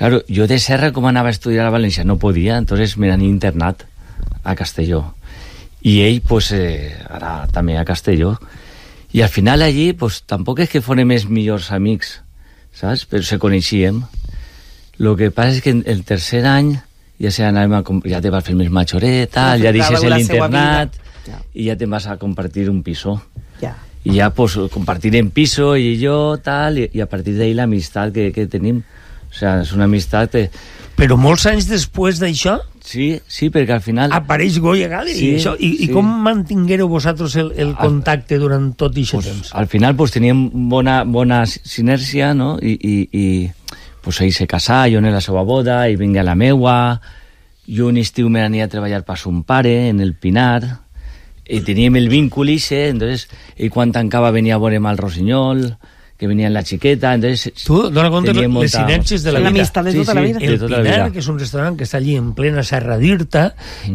Claro, jo de Serra, com anava a estudiar a València, no podia, entonces me n'han internat a Castelló. I ell, pues, ara també a Castelló. I al final allí, pues, tampoc és que fórem els millors amics, saps? Però se coneixíem. Lo que passa és que el tercer any ja te vas fer més majoret, tal, ja deixes l'internat i ja te vas a compartir un piso. I ja, pues, compartirem piso i jo, tal, i a partir d'ahí l'amistat que tenim. O sea, és una amistat... Però molts anys després d'això... Sí, perquè al final... Apareix Goya Gallery. I com mantinguéreu vosaltres el contacte durant tot aquest temps? Al final pues, teníem bona sinèrgia, no? I pues, ell se casà, jo en la seva boda, i vinga a la meua. Jo un estiu me n'ania a treballar per son pare, en el Pinar, i teníem el víncul ixe, entonces, ell quan tancava venia a veure'm al Rossinyol, que venia en la xiqueta, entonces... Tu, dona compte les sinèrgies de la vida. L'amistat de tota la vida. El Pinar, que és un restaurant que està allí en plena Serra d'Irta,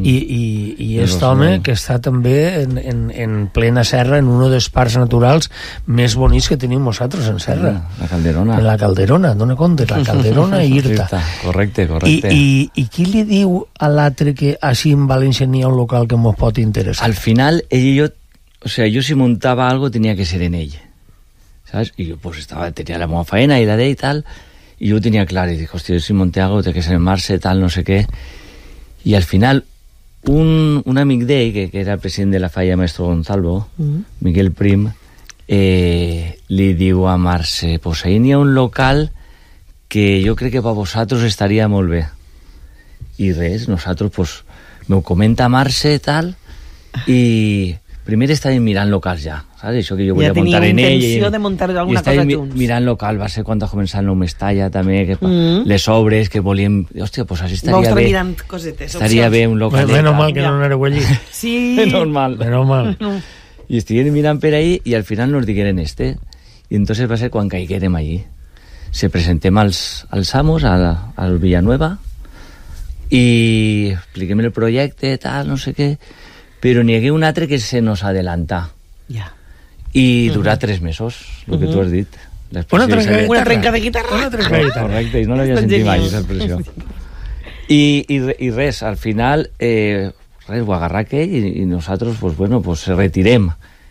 i aquest home que està també en plena serra, en un dels parcs naturals més bonics que tenim nosaltres en Serra. La Calderona. En la Calderona, dona compte, la Calderona i Irta. Correcte. I qui li diu a l'altre que així en València n'hi ha un local que mos pot interessar? Al final, ell i jo... O sea, jo si muntava algo tenia que ser en ell. ¿Sabes? Y yo pues tenía la meva faena y la de y tal, y yo tenía claro, y dije, hostia, si monté algo, tengo que ser en Marse, tal, no sé qué. Y al final, un amic d'ell, que era el president de la Falla Maestro Gonzalo, Miguel Prim, li diu a Marse, pues ahí n'hi ha un local que jo crec que per vosaltres estaria molt bé. I res, nosaltres, pues, m'ho comenta Marse, tal, i... Primer estàvem mirant locals ja, saps? Això que jo volia muntar en ell. Ja tenia intenció de muntar alguna cosa junts. Mirant local, va ser quan va començar el Nou Mestalla, també, que les obres que volíem... Hòstia, pues així estaria bé. Vau estar mirant cosetes, estaria bé un local. Menos mal que no anàreu allí. Sí. Menos mal. I estiguem mirant per ahí i al final nos digueren este. I entonces va ser quan caiguérem allí. Se presentem als amos, al Villanueva, i expliquem el projecte, tal, no sé què, però n'hi hagué un altre que se nos adelantà. I durà 3 mesos, el que tu has dit. Una trenca de guitarra. Correcte, i no l'havia sentit mai, aquesta expressió. I res, al final, ho agarrà aquell i nosaltres, pues bueno, pues retirem.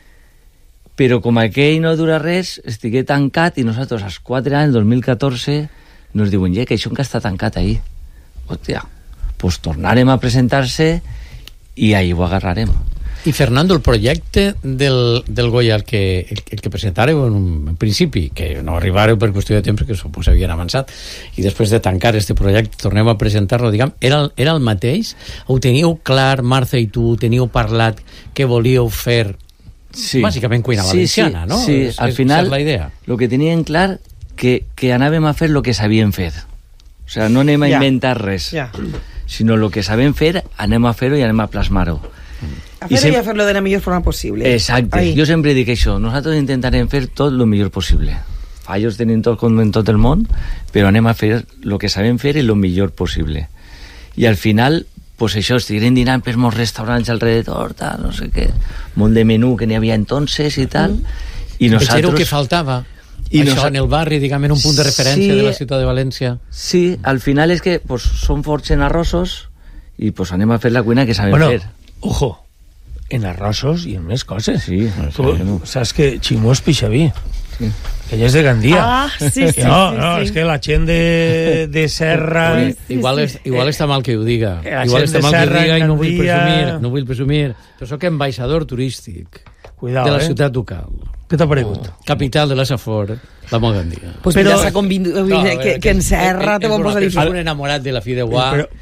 Però com aquell no dura res, estigué tancat i nosaltres, als 4 anys, 2014, nos diuen, que això que està tancat ahí. Hòstia, pues tornarem a presentar-se i ahí ho agarrarem. I Fernando, el projecte del Goya, el que presentareu en un principi, que no arribareu per qüestió de temps, que suposo havien avançat, i després de tancar este projecte tornem a presentar-lo, diguem, era el mateix? Ho teníeu clar, Marta i tu, teníeu parlat que volíeu fer bàsicament cuina valenciana, no? Sí, al final, la idea. Lo que teníem clar que anàvem a fer lo que sabíem fer. O sea, no anem a inventar res. Sinó el que sabem fer, anem a fer-ho i anem a plasmar-ho. A fer-ho i a fer-lo de la millor forma possible. Exacte. Jo sempre dic això, nosaltres intentarem fer tot el millor possible. Fallos tenim tot com en tot el món, però anem a fer el que sabem fer i el millor possible. I al final, pues això, estiguem dinant per molts restaurants alrededor, tal, no sé què, molt de menú que n'hi havia entonces i tal, i nosaltres... Però que faltava... I això en el barri, diguem, en un punt de referència de la ciutat de València. Sí, al final és que pues, són forts en arrossos i pues, anem a fer la cuina que sabem fer. Ojo, en arrossos i en més coses. Sí, tu saps que Ximó és pixaví. Sí. Que ella és de Gandia. Sí. És que la gent de Serra... Igual està mal que ho diga. Igual està mal que ho diga i no vull presumir. Però soc ambaixador turístic de la ciutat ducal. Què t'ha paregut? Capital de la Safor, la molt Gandia. Pues però s'ha convingut que en Serra te vam posar difícil. Un enamorat de la Fideuà,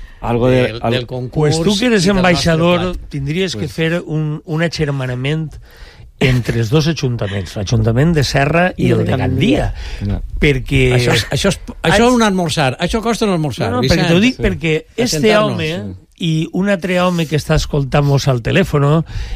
del concurs... Pues tu que eres ambaixador tindries que fer un agermanament entre els dos ajuntaments, l'Ajuntament de Serra i el de Gandia, perquè... Això és un almorzar, això costa un almorzar. No, perquè t'ho dic perquè este home i un altre home que està escoltant-nos al telèfon,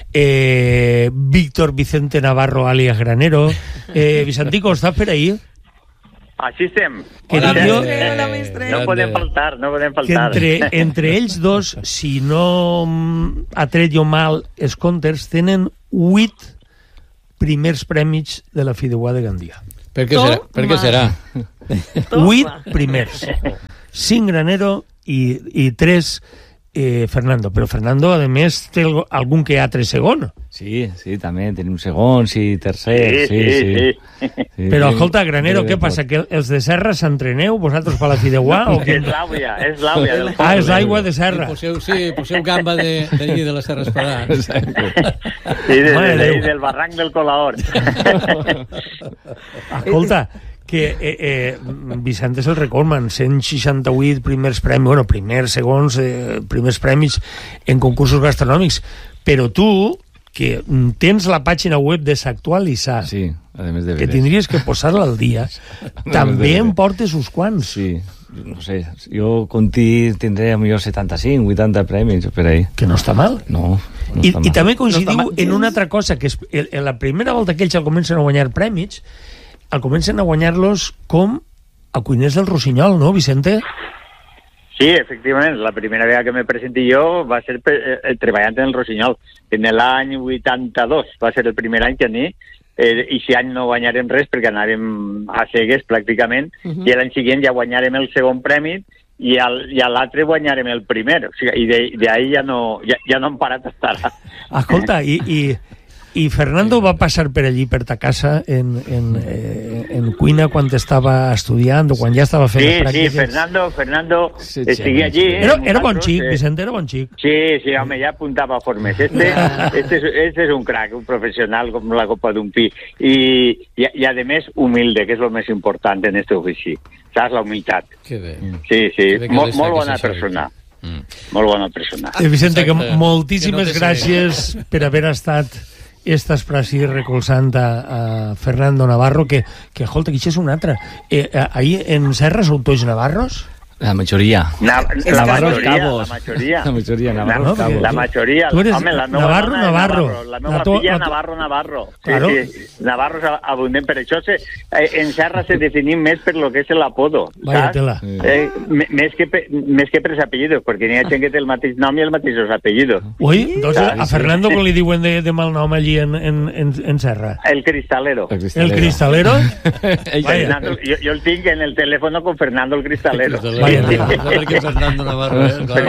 Víctor Vicente Navarro alias Granero. Vicentico, estàs per ahí? Així estem. Hola, mestre. No podem faltar. Entre ells dos, si no ha tret jo mal els comptes, tenen 8 primers prèmits de la Fideuà de Gandia. Per què serà? 8 primers. 5 Granero i 3 Fernando. Però Fernando, a més, té algun que altre segon. Sí, també, tenim segons i tercers, sí. Però, escolta, Granero, què passa? Que els de Serra s'entreneu, vosaltres per la fideuà? És l'àvia del poble. És l'aigua de Serra. Poseu gamba d'allí de les Terres Parades. Sí, del barranc del Colaor. Escolta, que Vicente se'l recorda, 168 primers premis, primers, segons, primers premis en concursos gastronòmics, però tu, que tens la pàgina web desactualitzada, sí, a més de que tindries que posar-la al dia, també en portes uns quants. Sí, no sé, jo tindré a millor 75, 80 premis per ahí. Que no està mal. No I també coincidiu en una altra cosa, que és en la primera volta que ells comencen a guanyar premis, comencen a guanyar-los com a cuiners del Rossinyol, no, Vicente? Sí, efectivament, la primera vegada que me presenti jo va ser treballant en el Rossinyol. En l'any 82 va ser el primer any que ni, i si any no guanyarem res perquè anàrem a cegues pràcticament, i l'any següent ja guanyarem el segon premi i a l'altre guanyarem el primer. O sigui, i d'ahí ja no hem parat d'estar. Escolta, i Fernando va passar per allí, per ta casa, en cuina quan estava estudiant o quan ja estava fent les pràctiques? Sí, Fernando estigué allí. Era bon xic, Vicente, era bon xic. Sí, home, ja apuntava formes. Este és un crac, un professional com la copa d'un pi. I a més, humilde, que és el més important en este ofici. Saps? La humilitat. Que bé. Sí, molt bona persona. Molt bona persona. Vicente, que moltíssimes gràcies per haver estat estàs per així recolzant a Fernando Navarro, que escolta, que això és un altre. Ahir en Serra sou tots navarros? La majoria. Navarros Cabos. La majoria, Navarros Cabos. La majoria. Tu eres home, la meva Navarro. La meva filla Navarro. Claro. Sí, Navarro és abundant. Per això en Serra se definim més per lo que és l'apodo. Vaya tela. Més que per els apellidos, perquè n'hi ha gent que té el mateix nom i els mateixos apellidos. Ui, doncs a Fernando com li diuen de mal nom allí en Serra? El Cristalero. El Cristalero? Jo el tinc en el telèfon con Fernando el Cristalero. Perquè Fernando Navarro,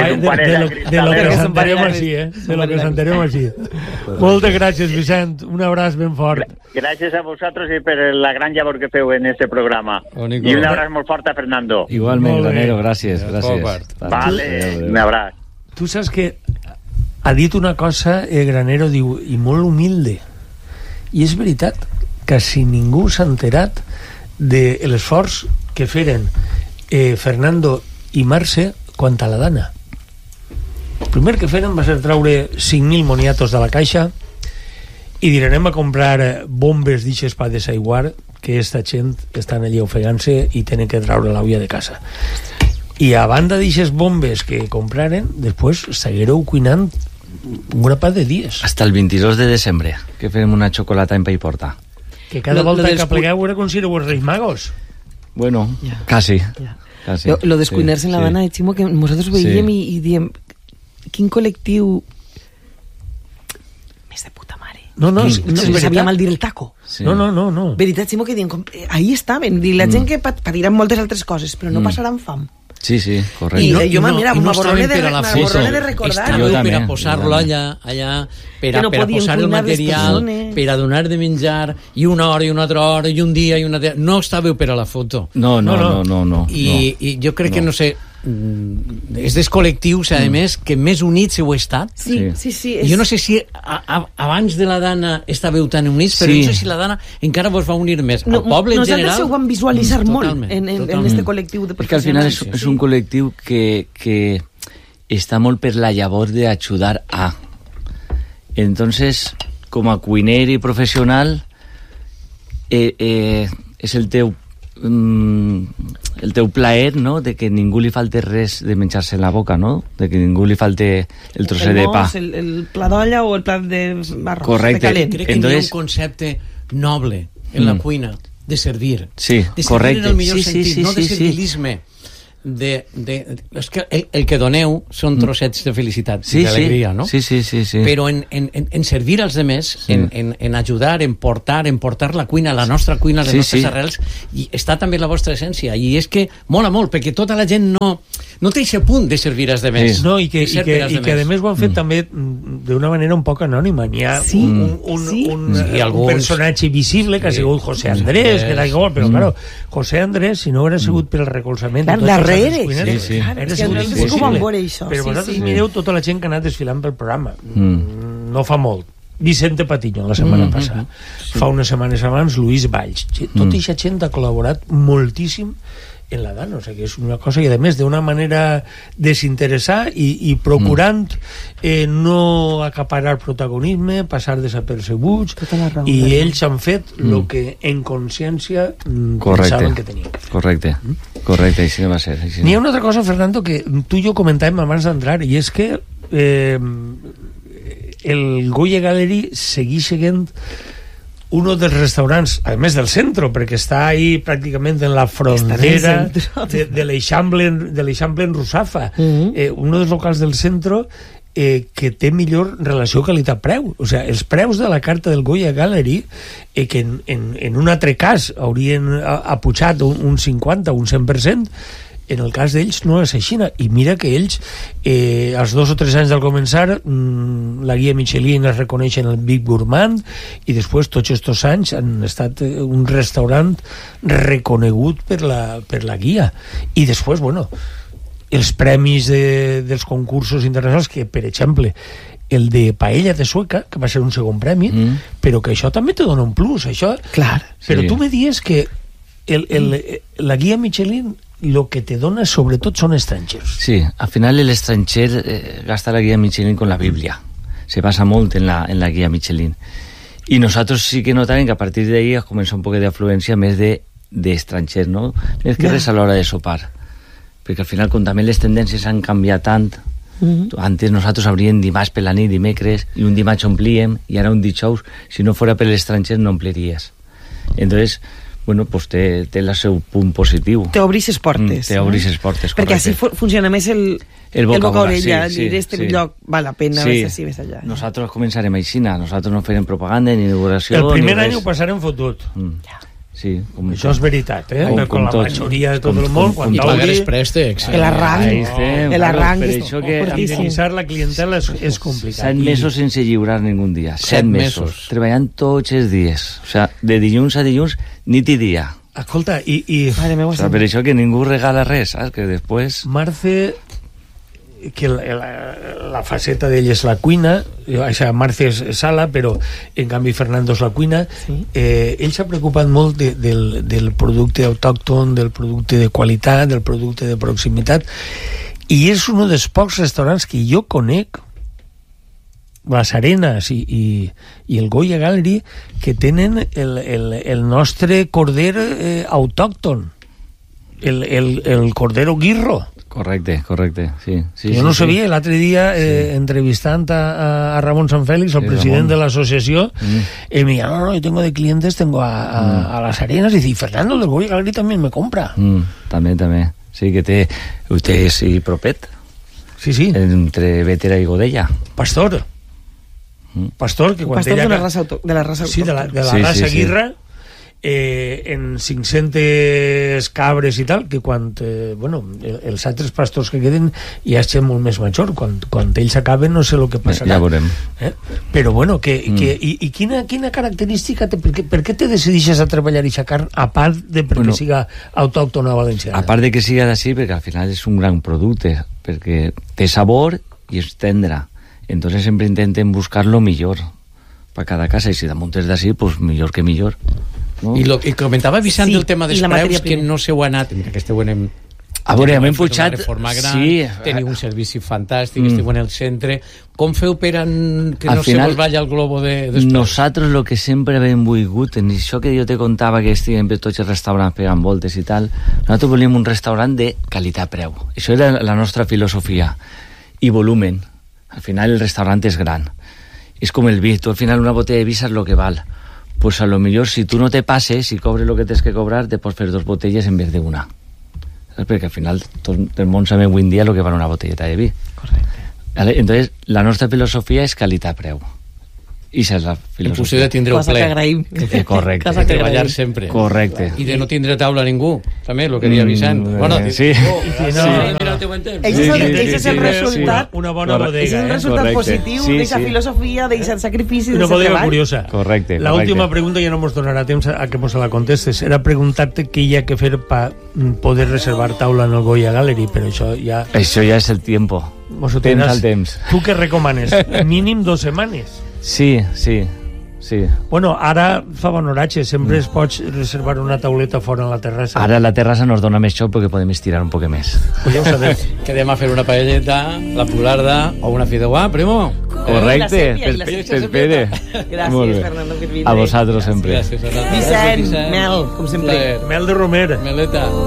de lo que sentarem així, de lo que sentarem així. Moltes gràcies, Vicent, un abraç ben fort. Gràcies a vosaltres i per la gran llavor que feu en este programa. I un abraç molt fort a Fernando. Igualment, Granero, gràcies. Vale, un abraç. Tu saps que ha dit una cosa, Granero, diu, i molt humilde. I és veritat, quasi ningú s'ha enterat de l'esforç que feren Fernando i Mercè quant a la dana. El primer que feren va ser traure 5.000 moniatos de la caixa i dir, anem a comprar bombes d'ixes per desaiguar, que esta gent estan allà ofegant-se i tenen que traure l'aulla de casa. I a banda d'ixes bombes que compraren, després seguireu cuinant un grapat de dies. Hasta el 22 de desembre, que fem una xocolata en pa i porta. Que cada volta que plegueu era com si éreu els Reis Magos. Bueno, casi. Lo de cuinar-se en la Habana de Ximo, que nosaltres veiem i diem, quin col·lectiu més de puta mare. No, sabia mal dir el taco. No. Veritat, Ximo, que diem, ahí estaven, la gent que patiran moltes altres coses, però no passaran fam. Sí, correcte. I jo, mira, no m'aborrone de recordar. Estàveu per a posar-lo allà, per a posar el material, per a donar de menjar, i una hora i una altra hora, i un dia i una altra... No estàveu per a la foto. No. I jo crec que, no sé, és dels col·lectius, a més, que més units heu estat. Sí. Jo no sé si abans de la Dana estàveu tan units, però no sé si la Dana encara vos va unir més. El poble en general... Nosaltres ho vam visualitzar molt en este col·lectiu de professionals. Perquè al final és un col·lectiu que està molt per la llavor de ajudar a. Entonces, com a cuiner i professional, és el teu plaer, no?, de que ningú li falte res de menjar-se en la boca, no?, de que ningú li falte el trosset de pa. El plat d'olla o el plat de barro. Correcte. Crec que hi ha un concepte noble en la cuina, de servir. Sí, de servir correcte. en el millor sentit, no de servilisme. és que el que doneu són trossets de felicitat i d'alegria, no? Sí. Però en servir als demés, en ajudar, en portar la cuina, la nostra cuina, les nostres arrels, i està també la vostra essència, i és que mola molt, perquè tota la gent no té aquest punt de servir als demés. No, i que a més ho han fet també d'una manera un poc anònima. N'hi ha un personatge visible que ha sigut José Andrés, que era igual, però claro, José Andrés, si no haguera sigut per el recolzament darrere, però vosaltres mireu tota la gent que ha anat desfilant pel programa. No fa molt Vicente Patiño la setmana passada, fa unes setmanes abans Luis Valls, tota aquesta gent ha col·laborat moltíssim en la dana, o sigui que és una cosa, i a més d'una manera desinteressada i procurant no acaparar protagonisme, passar desapercebuts, i ells han fet el que en consciència pensaven que tenien que fer. Correcte, així va ser. N'hi ha una altra cosa, Fernando, que tu i jo comentàvem abans d'entrar, i és que el Goya Gallery segueix sent uno dels restaurants, a més del centre, perquè està ahí pràcticament en la frontera de l'Eixample en Rusafa, uno dels locals del centre que té millor relació qualitat-preu. O sigui, els preus de la carta del Goya Gallery, que en un altre cas haurien apujat un 50 o un 100%, en el cas d'ells no és així, i mira que ells als 2 o 3 anys del començar la guia Michelin es reconeix en el Big Gourmand, i després tots aquests anys han estat un restaurant reconegut per la guia. I després, bueno, els premis dels concursos internacionals, que per exemple el de paella de Sueca, que va ser un segon premi, però que això també te dona un plus, això. Clar. Però tu me dies que la guia Michelin lo que te dona sobretot són estrangers. Sí, al final el estranger gasta la guia Michelin con la Biblia. Se basa molt en la guia Michelin. Y nosotros sí que notarem que a partir de ahí comença un poc d'afluència més d'estrangers, no? Més que res a l'hora de sopar. Perquè al final, com també les tendències han canviat tant, antes nosaltres obríem dimarts per la nit, dimecres, i un dimarts omplíem, i ara un dijous, si no fora per l'estranger no ompliries. Entonces, bueno, pues té el seu punt positiu. Te obris les portes. Correcte. Perquè així funciona més el boca-orella, dir este lloc val la pena, ves així, ves allà. Nosaltres començarem així, nosaltres no farem propaganda ni inauguració. El primer any ho passarem fotut. Sí, això és veritat, con la majoria de tot el món, quan pagues préstecs. L'arranc fidelitzar la clientela és complicat. 7 mesos sense lliurar ningú dia. 7 mesos. Treballant tots els dies. O sigui, de dilluns a dilluns, nit i dia. Escolta, per això que ningú regala res, saps? Que després... Marce, que la faceta d'ell és la cuina, Marce és sala, però en canvi Fernando és la cuina. Ell s'ha preocupat molt del producte autòcton, del producte de qualitat, del producte de proximitat, i és un dels pocs restaurants que jo conec, les Arenas i el Goya Gallery, que tenen el nostre corder autòcton, el cordero guirro. Correcte, sí. Jo no sabia, l'altre dia entrevistant a Ramon Sanfélix, el president de l'associació, y me dijo, no, yo tengo de clientes, tengo a las Arenas, y dice, Fernando del Goya Gallery también me compra. També. Sí, que té sí, propet. Sí. Entre Bétera i Godella. Pastor, que quan Pastor de la raça autòctona. Sí, de la raça guirra, en 500 cabres i tal, que quan els altres pastors que queden ja estem molt més major, quan ells acaben no sé el que passarà, ja veurem. Però bueno, i quina característica per què te decidixes a treballar aquesta carn, a part de perquè siga autòctona valenciana? A part de que siga d'ací, perquè al final és un gran producte, perquè té sabor i és tendre, entonces sempre intentem buscar lo millor per cada casa, i si damunt és d'ací, pues millor que millor. No? I comentava Vicent el tema dels preus, que no se ho ha anat, que esteu hem hem pujat, teniu un servici fantàstic, esteu en el centre, com feu per que no se vos vaya el globo de nosaltres el que sempre hem volgut, en això que jo te contava que estiguem per tots els restaurants pegant voltes i tal, nosaltres volíem un restaurant de qualitat-preu, això era la nostra filosofia, i volumen. Al final el restaurant és gran, és com el vi, tu al final una botella de vi és el que val, pues a lo millor si tu no te pases, si cobres lo que tens que cobrar, te pots fer 2 botelles en vez de una. Perquè al final tot el món sabe avui en dia el que val una botelleta de vi. Correcte. Entonces, la nostra filosofia és qualitat-preu. I és la En filosofia. funció de tindre un Cosa ple. que agraïm. Correcte. Cosa De que treballar agraïm. sempre. Correcte. I de no tindre taula a ningú, també, el que deia Vicent. Sí. Mira el teu entens. Ese és el resultat. Una bona Correcte. Ese és bodega, el eh? resultat Correcte. positiu Sí, d'aquesta sí. filosofia, d'aquest sacrifici, Una d'aquest bodega treball. curiosa. Correcte. La última pregunta ja no ens donarà temps a que mos la contestes. Era preguntar-te què hi ha que fer per poder reservar taula en el Goya Gallery, però això ja... Això ja és el tiempo. Mos ho Temps tindràs. al temps. Tu què recomanes? Mínim 2 setmanes. Sí. Bueno, ara fa bon horatge, sempre es pots reservar una tauleta fora a la terrassa. Ara la terrassa nos dona més xoc perquè podem estirar un poc més. Pues ja ho sabeu. Quedem a fer una paelleta, la pularda o una fideuà, primo. Correcte, sèpia, i la t'espere. Gràcies, Molt bé. Fernando, per vindre. A vosaltres sempre. Gràcies, Fernando. Vicent, Gràcies, Mel, com sempre. Plaer. Mel de Romer. Meleta.